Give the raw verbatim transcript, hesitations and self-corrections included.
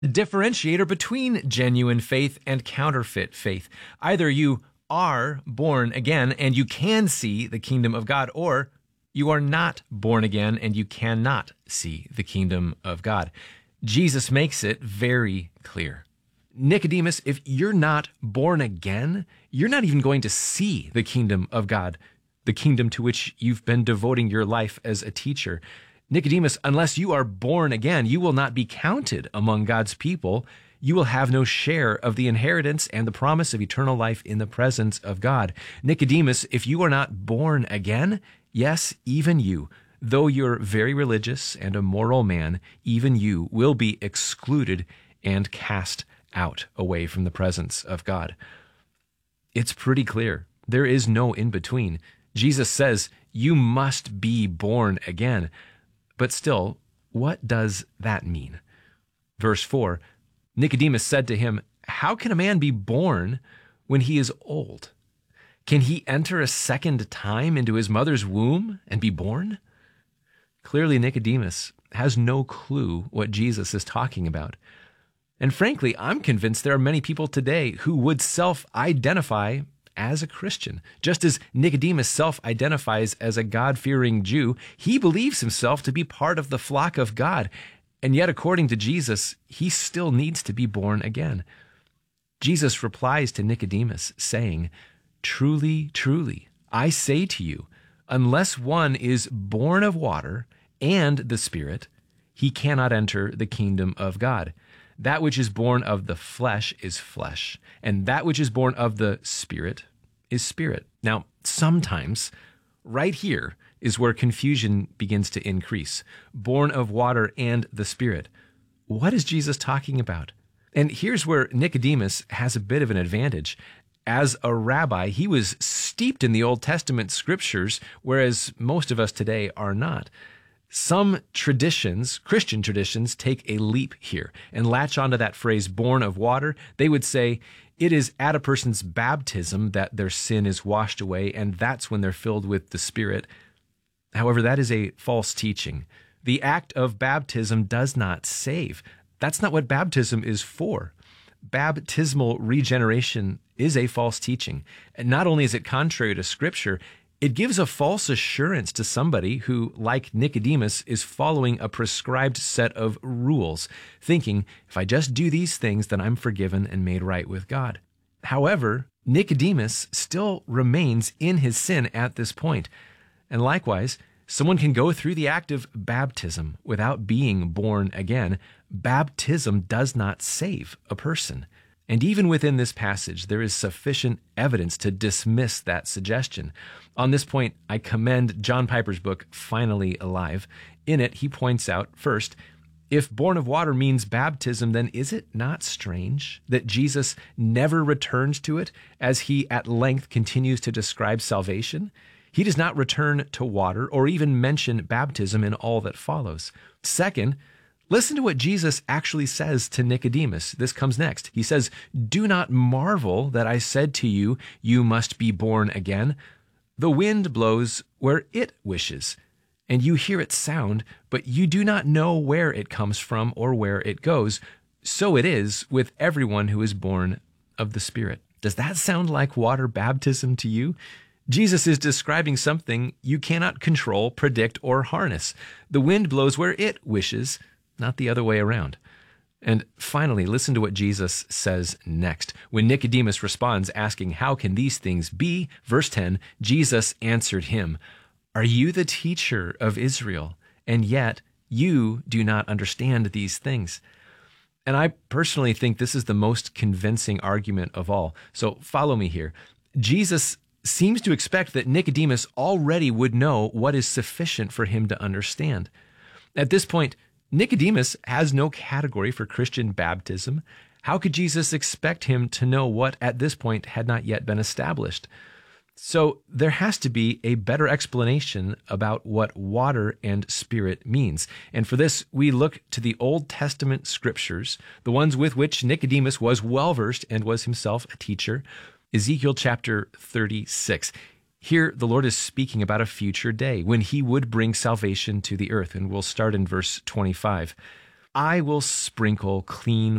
differentiator between genuine faith and counterfeit faith. Either you are born again and you can see the kingdom of God, or you are not born again and you cannot see the kingdom of God. Jesus makes it very clear. Nicodemus, if you're not born again, you're not even going to see the kingdom of God, the kingdom to which you've been devoting your life as a teacher. Nicodemus, unless you are born again, you will not be counted among God's people. You will have no share of the inheritance and the promise of eternal life in the presence of God. Nicodemus, if you are not born again, yes, even you, though you're very religious and a moral man, even you will be excluded and cast out away from the presence of God. It's pretty clear. There is no in between. Jesus says, you must be born again. But still, what does that mean? Verse four, Nicodemus said to him, how can a man be born when he is old? Can he enter a second time into his mother's womb and be born? Clearly, Nicodemus has no clue what Jesus is talking about. And frankly, I'm convinced there are many people today who would self-identify as a Christian. Just as Nicodemus self-identifies as a God-fearing Jew, he believes himself to be part of the flock of God. And yet, according to Jesus, he still needs to be born again. Jesus replies to Nicodemus, saying, truly, truly, I say to you, unless one is born of water and the Spirit, he cannot enter the kingdom of God. That which is born of the flesh is flesh, and that which is born of the Spirit is spirit. Now, sometimes, right here is where confusion begins to increase. Born of water and the Spirit. What is Jesus talking about? And here's where Nicodemus has a bit of an advantage. As a rabbi, he was steeped in the Old Testament scriptures, whereas most of us today are not. Some traditions, Christian traditions, take a leap here and latch onto that phrase, born of water. They would say it is at a person's baptism that their sin is washed away, and that's when they're filled with the Spirit. However, that is a false teaching. The act of baptism does not save. That's not what baptism is for. Baptismal regeneration is a false teaching. And not only is it contrary to Scripture, it gives a false assurance to somebody who, like Nicodemus, is following a prescribed set of rules, thinking, if I just do these things, then I'm forgiven and made right with God. However, Nicodemus still remains in his sin at this point. And likewise, someone can go through the act of baptism without being born again. Baptism does not save a person. And even within this passage, there is sufficient evidence to dismiss that suggestion. On this point, I commend John Piper's book, Finally Alive. In it, he points out, first, if born of water means baptism, then is it not strange that Jesus never returns to it as he at length continues to describe salvation? He does not return to water or even mention baptism in all that follows. Second, listen to what Jesus actually says to Nicodemus. This comes next. He says, do not marvel that I said to you, you must be born again. The wind blows where it wishes, and you hear its sound, but you do not know where it comes from or where it goes. So it is with everyone who is born of the Spirit. Does that sound like water baptism to you? Jesus is describing something you cannot control, predict, or harness. The wind blows where it wishes, not the other way around. And finally, listen to what Jesus says next. When Nicodemus responds, asking, how can these things be? Verse ten, Jesus answered him, are you the teacher of Israel, and yet you do not understand these things? And I personally think this is the most convincing argument of all. So follow me here. Jesus seems to expect that Nicodemus already would know what is sufficient for him to understand. At this point, Nicodemus has no category for Christian baptism. How could Jesus expect him to know what at this point had not yet been established? So there has to be a better explanation about what water and Spirit means. And for this, we look to the Old Testament scriptures, the ones with which Nicodemus was well-versed and was himself a teacher. Ezekiel chapter thirty-six. Here, the Lord is speaking about a future day when he would bring salvation to the earth, and we'll start in verse twenty-five. I will sprinkle clean